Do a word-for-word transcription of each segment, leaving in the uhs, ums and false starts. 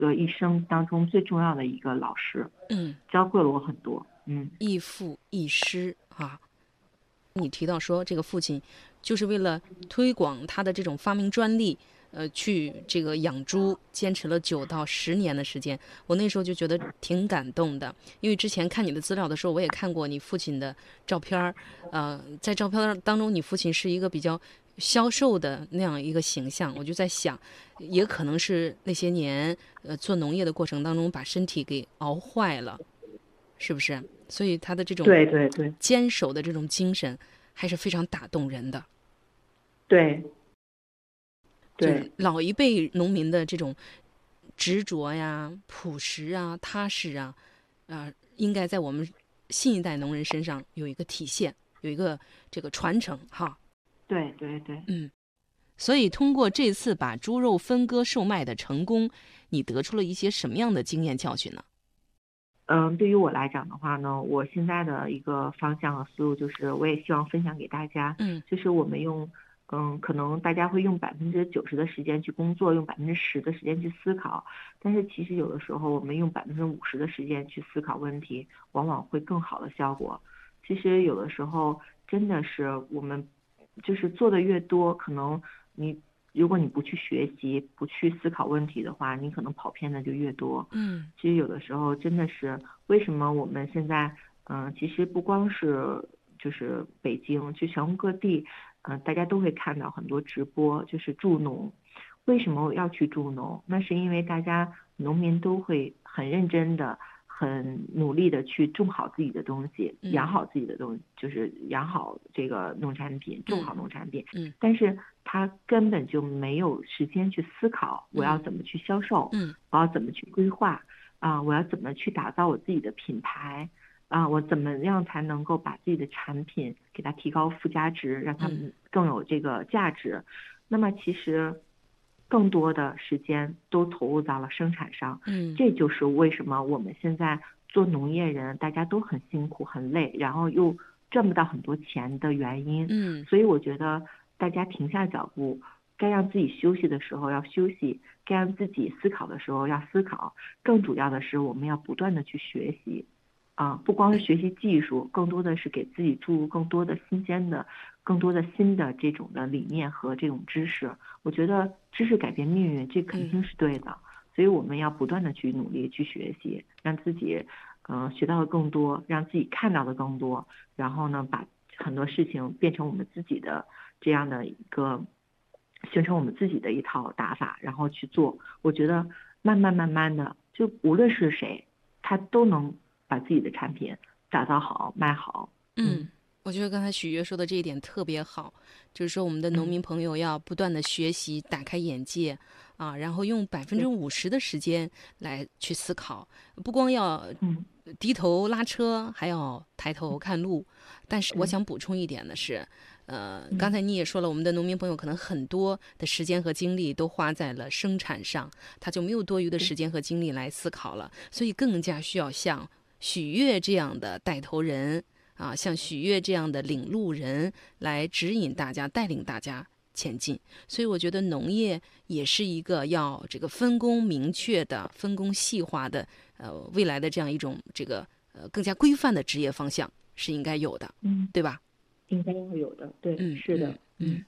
个一生当中最重要的一个老师， 嗯， 教会了我很多。嗯， 亦父亦师啊。你提到说这个父亲就是为了推广他的这种发明专利，呃，去这个养猪，坚持了九到十年的时间。我那时候就觉得挺感动的，因为之前看你的资料的时候，我也看过你父亲的照片儿，呃，在照片当中，你父亲是一个比较消瘦的那样一个形象，我就在想，也可能是那些年呃做农业的过程当中把身体给熬坏了，是不是？所以他的这种对对对坚守的这种精神还是非常打动人的。 对就是对， 老一辈农民的这种执着呀、朴实啊、踏实啊，啊、应该在我们新一代农人身上有一个体现，有一个这个传承哈。 对对对。 嗯，所以通过这次把猪肉分割售卖的成功，你得出了一些什么样的经验教训呢？ 嗯，对于我来讲的话呢，我现在的一个方向和思路就是，我也希望分享给大家， 嗯就是我们用，嗯，可能大家会用百分之九十的时间去工作，用百分之十的时间去思考，但是其实有的时候我们用百分之五十的时间去思考问题，往往会更好的效果。其实有的时候真的是我们就是做的越多，可能你如果你不去学习，不去思考问题的话，你可能跑偏的就越多。 嗯其实有的时候真的是为什么我们现在，嗯、其实不光是就是北京，去全国各地，嗯、大家都会看到很多直播，就是助农。为什么要去助农？那是因为大家农民都会很认真的、很努力的去种好自己的东西， 嗯养好自己的东西，就是养好这个农产品，种好农产品。 嗯但是他根本就没有时间去思考我要怎么去销售， 嗯我要怎么去规划啊，我要怎么去打造我自己的品牌啊，我怎么样才能够把自己的产品给它提高附加值，让它们更有这个价值。那么其实更多的时间都投入到了生产上， 嗯这就是为什么我们现在做农业人大家都很辛苦很累，然后又赚不到很多钱的原因。 嗯所以我觉得大家停下脚步，该让自己休息的时候要休息，该让自己思考的时候要思考，更主要的是我们要不断的去学习。啊，不光是学习技术，更多的是给自己注入更多的新鲜的、更多的新的这种的理念和这种知识。我觉得知识改变命运，这肯定是对的。所以我们要不断的去努力去学习，让自己，嗯、呃，学到的更多，让自己看到的更多，然后呢，把很多事情变成我们自己的这样的一个，形成我们自己的一套打法，然后去做。我觉得慢慢慢慢的，就无论是谁，他都能把自己的产品打造好、卖好。 嗯，我觉得刚才许悦说的这一点特别好，就是说我们的农民朋友要不断的学习，打开眼界啊，然后用百分之五十的时间来去思考，不光要嗯低头拉车，还要抬头看路。但是我想补充一点的是，呃，刚才你也说了，我们的农民朋友可能很多的时间和精力都花在了生产上，他就没有多余的时间和精力来思考了，所以更加需要像许悦这样的带头人啊，像许悦这样的领路人来指引大家、带领大家前进。所以我觉得农业也是一个要这个分工明确的、分工细化的，呃，未来的这样一种这个呃更加规范的职业方向是应该有的， 嗯， 对吧？ 应该要有的，对， 嗯， 是的， 嗯。嗯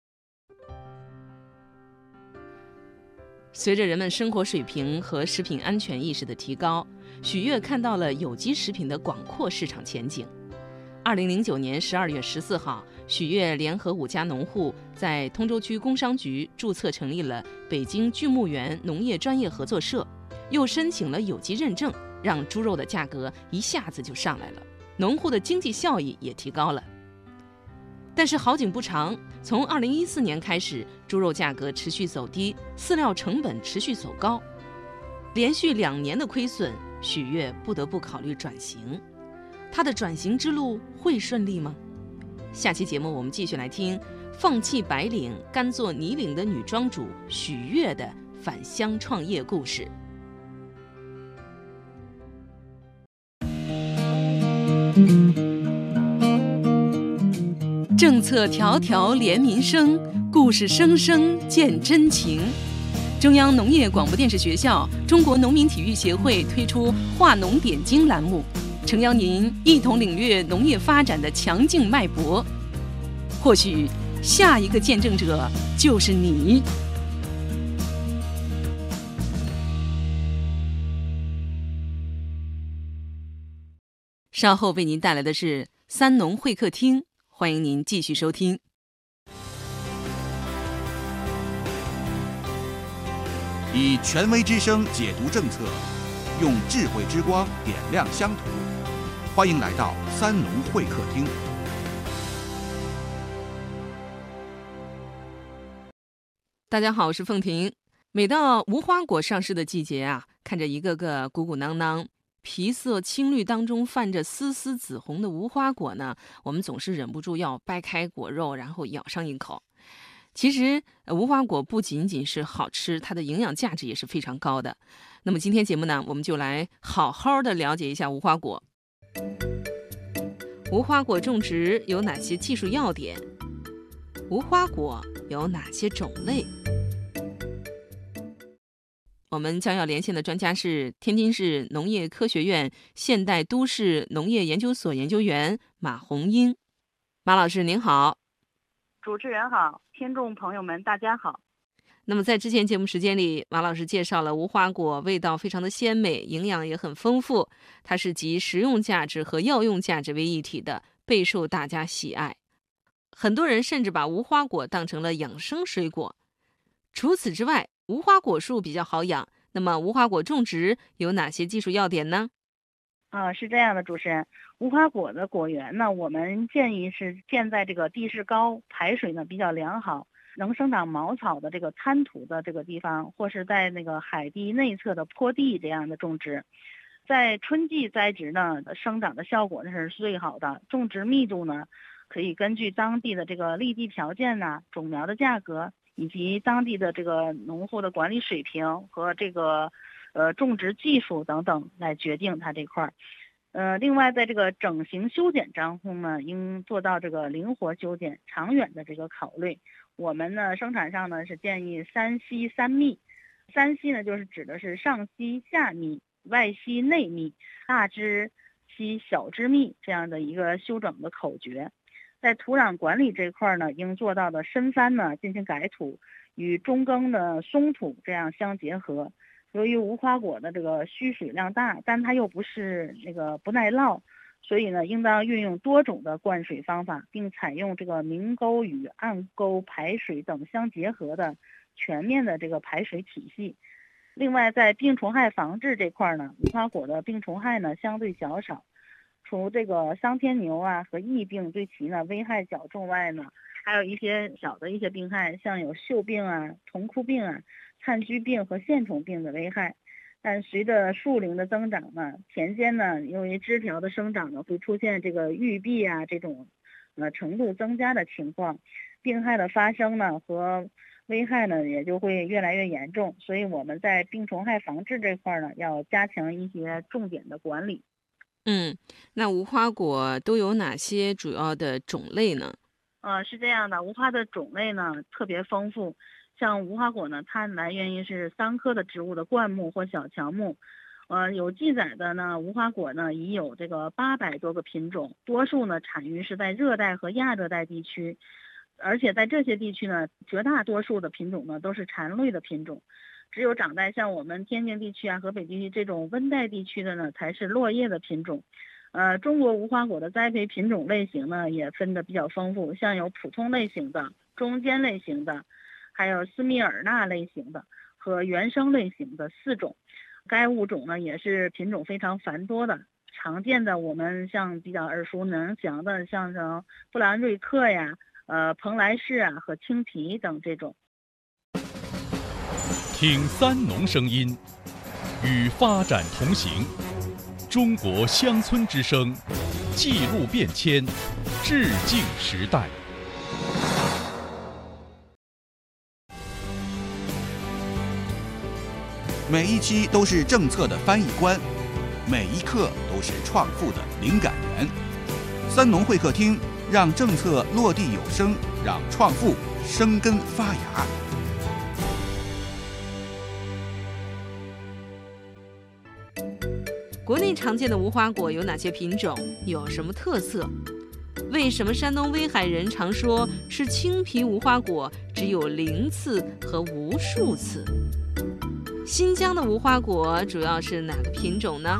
随着人们生活水平和食品安全意识的提高，许悦看到了有机食品的广阔市场前景。二零零九年十二月十四号，许悦联合五家农户在通州区工商局注册成立了北京巨木园农业专业合作社，又申请了有机认证，让猪肉的价格一下子就上来了，农户的经济效益也提高了。但是好景不长，从二零一四年开始，猪肉价格持续走低，饲料成本持续走高，连续两年的亏损，许悦不得不考虑转型。他的转型之路会顺利吗？下期节目我们继续来听放弃白领甘做泥领的女庄主许悦的返乡创业故事。政策条条连民生，故事声声见真情。 中央农业广播电视学校、中国农民体育协会推出“话农点睛”栏目，诚邀您一同领略农业发展的强劲脉搏。或许下一个见证者就是你。稍后为您带来的是三农会客厅，欢迎您继续收听。 以权威之声解读政策，用智慧之光点亮乡土。欢迎来到三农会客厅。 大家好，我是凤婷。每到无花果上市的季节啊，看着一个个鼓鼓囊囊、皮色青绿当中泛着丝丝紫红的无花果呢，我们总是忍不住要掰开果肉，然后咬上一口。其实无花果不仅仅是好吃，它的营养价值也是非常高的。那么今天节目呢，我们就来好好的了解一下无花果。无花果种植有哪些技术要点？无花果有哪些种类？我们将要连线的专家是天津市农业科学院现代都市农业研究所研究员马红英。马老师您好。 主持人好，听众朋友们大家好。 那么在之前节目时间里，马老师介绍了无花果味道非常的鲜美，营养也很丰富，它是集食用价值和药用价值为一体的，备受大家喜爱。很多人甚至把无花果当成了养生水果。除此之外，无花果树比较好养，那么无花果种植有哪些技术要点呢？ 啊，是这样的，主持人，无花果的果园呢，我们建议是建在这个地势高、排水呢比较良好、能生长茅草的这个滩土的这个地方，或是在那个海地内侧的坡地这样的种植。在春季栽植呢，生长的效果呢是最好的。种植密度呢，可以根据当地的这个立地条件呐、种苗的价格，以及当地的这个农户的管理水平和这个呃种植技术等等来决定它这块儿。呃，另外在这个整形修剪当中呢，应做到这个灵活修剪、长远的这个考虑。我们呢生产上呢是建议三稀三密，三稀呢就是指的是上稀下密、外稀内密、大枝稀小枝密这样的一个修整的口诀。在土壤管理这块呢，应做到的深翻呢进行改土，与中耕的松土这样相结合。由于无花果的这个需水量大，但它又不是那个不耐涝，所以呢，应当运用多种的灌水方法，并采用这个明沟与暗沟排水等相结合的全面的这个排水体系。另外，在病虫害防治这块呢，无花果的病虫害呢相对较少，除这个桑天牛啊和疫病对其呢危害较重外呢，还有一些小的一些病害，像有锈病啊、铜枯病啊、炭疽病和线虫病的危害。但随着树龄的增长呢，田间呢由于枝条的生长呢会出现这个郁闭啊这种呃程度增加的情况，病害的发生呢和危害呢也就会越来越严重。所以我们在病虫害防治这块呢要加强一些重点的管理。 嗯，那无花果都有哪些主要的种类呢？ 呃，是这样的，无花的种类呢特别丰富。像无花果呢，它来源于是桑科的植物的灌木或小乔木。呃，有记载的呢，无花果呢已有这个八百多个品种，多数呢产于是在热带和亚热带地区，而且在这些地区呢，绝大多数的品种呢都是蝉类的品种。只有长在像我们天津地区啊、河北地区这种温带地区的呢，才是落叶的品种。呃，中国无花果的栽培品种类型呢，也分得比较丰富，像有普通类型的、中间类型的，还有斯密尔纳类型的和原生类型的四种。该物种呢，也是品种非常繁多的。常见的我们像比较耳熟能详的，像什布兰瑞克呀、呃蓬莱氏啊和青皮等这种。 听三农声音，与发展同行。中国乡村之声，记录变迁，致敬时代。 每一期都是政策的翻译官，每一刻都是创富的灵感源。三农会客厅，让政策落地有声，让创富生根发芽。 国内常见的无花果有哪些品种？有什么特色？为什么山东威海人常说吃青皮无花果只有零次和无数次？新疆的无花果主要是哪个品种呢？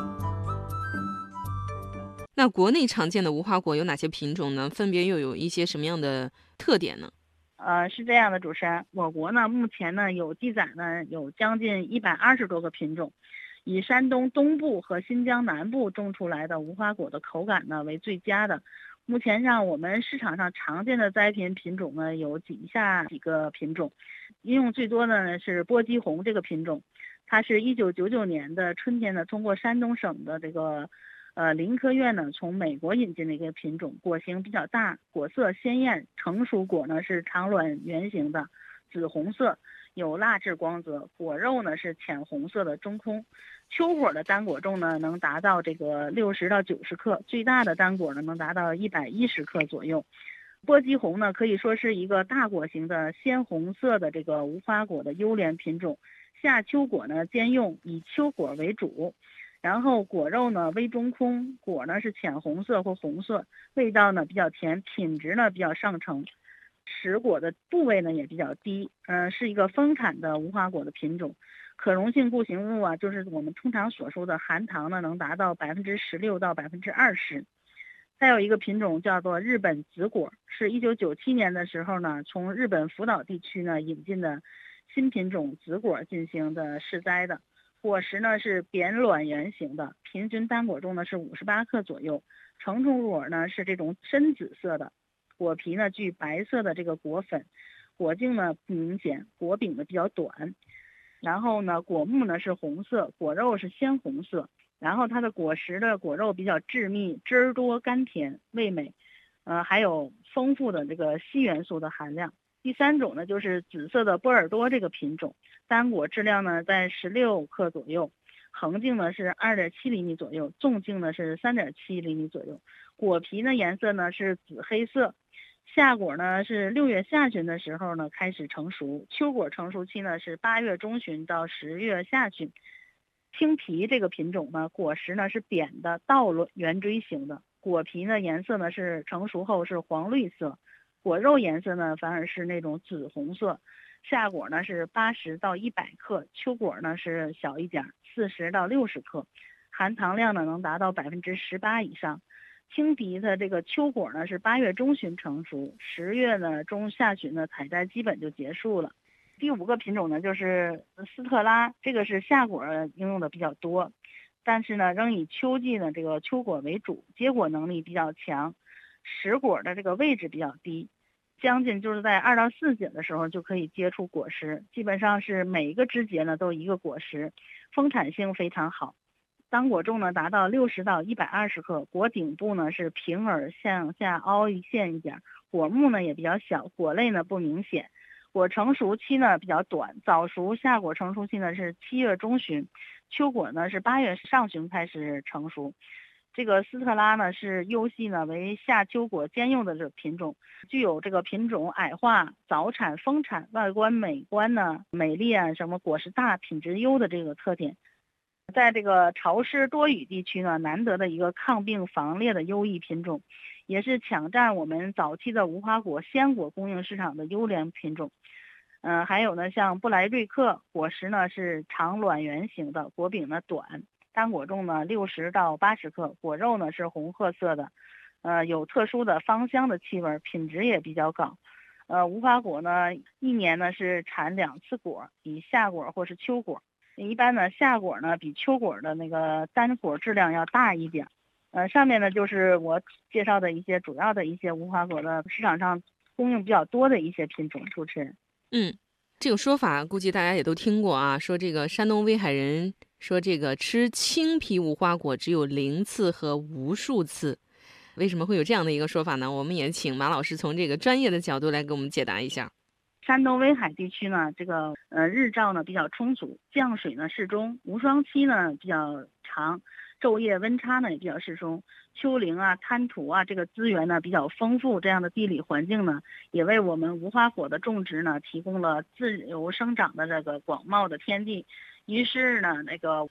那国内常见的无花果有哪些品种呢？分别又有一些什么样的特点呢？ 呃，是这样的，主持人，我国呢目前呢有记载呢有将近一百二十多个品种，以山东东部和新疆南部种出来的无花果的口感呢为最佳的。目前上我们市场上常见的栽培品种呢有以下几个品种，应用最多的呢是波姬红这个品种，它是一九九九年的春天呢通过山东省的这个呃林科院呢从美国引进的一个品种，果形比较大，果色鲜艳，成熟果呢是长卵圆形的，紫红色，有蜡质光泽，果肉呢是浅红色的中空。秋果的单果重呢能达到这个六十到九十克，最大的单果呢能达到一百一十克左右。波姬红呢可以说是一个大果型的鲜红色的这个无花果的优良品种，夏秋果呢兼用，以秋果为主。然后果肉呢微中空，果呢是浅红色或红色，味道呢比较甜，品质呢比较上乘，实果的部位呢也比较低，嗯、呃，是一个丰产的无花果的品种。可溶性固形物啊，就是我们通常所说的含糖呢，能达到百分之十六到百分之二十。还有一个品种叫做日本紫果，是一九九七年的时候呢，从日本福岛地区呢引进的新品种紫果进行的试栽的。果实呢是扁卵圆形的，平均单果重呢是五十八克左右，成熟果呢是这种深紫色的，果皮呢具白色的这个果粉，果茎呢不明显，果柄呢比较短。然后呢，果木呢是红色，果肉是鲜红色，然后它的果实的果肉比较致密，汁儿多甘甜味美，呃，还有丰富的这个硒元素的含量。第三种呢就是紫色的波尔多这个品种，单果质量呢在十六克左右，横径呢是二点七厘米左右，纵径呢是三点七厘米左右，果皮呢颜色呢是紫黑色。夏果呢是六月下旬的时候呢开始成熟，秋果成熟期呢是八月中旬到十月下旬。青皮这个品种呢，果实呢是扁的倒卵圆锥形的，果皮呢颜色呢是成熟后是黄绿色，果肉颜色呢反而是那种紫红色。夏果呢是八十到一百克，秋果呢是小一点，四十到六十克，含糖量呢能达到百分之十八以上。青皮的这个秋果呢是八月中旬成熟，十月呢中下旬呢采摘基本就结束了。第五个品种呢就是斯特拉，这个是夏果应用的比较多，但是呢仍以秋季呢这个秋果为主，结果能力比较强，实果的这个位置比较低，将近就是在二到四节的时候就可以结出果实，基本上是每一个枝节呢都一个果实，丰产性非常好。单果重呢达到六十到一百二十克，果顶部呢是平耳向下凹一线一点，果木呢也比较小，果类呢不明显。果成熟期呢比较短，早熟夏果成熟期呢是七月中旬，秋果呢是八月上旬开始成熟。这个斯特拉呢是优系呢为夏秋果兼用的这个品种，具有这个品种矮化、早产、丰产、外观美观呢美丽啊，什么果实大、品质优的这个特点。在这个潮湿多雨地区呢，难得的一个抗病防裂的优异品种，也是抢占我们早期的无花果鲜果供应市场的优良品种。嗯、呃，还有呢，像布莱瑞克，果实呢是长卵圆形的，果柄呢短，单果重呢六十到八十克，果肉呢是红褐色的，呃，有特殊的芳香的气味，品质也比较高。呃，无花果呢一年呢是产两次果，以夏果或是秋果。一般呢，夏果呢比秋果的那个单果质量要大一点。呃，上面呢就是我介绍的一些主要的一些无花果的市场上供应比较多的一些品种。主持人， 嗯，这个说法估计大家也都听过啊，说这个山东威海人说这个吃青皮无花果只有零次和无数次，为什么会有这样的一个说法呢？我们也请马老师从这个专业的角度来给我们解答一下。 山东威海地区呢，这个呃日照呢比较充足，降水呢适中，无霜期呢比较长，昼夜温差呢也比较适中，丘陵啊、滩涂啊这个资源呢比较丰富，这样的地理环境呢，也为我们无花果的种植呢提供了自由生长的这个广袤的天地。于是呢，那个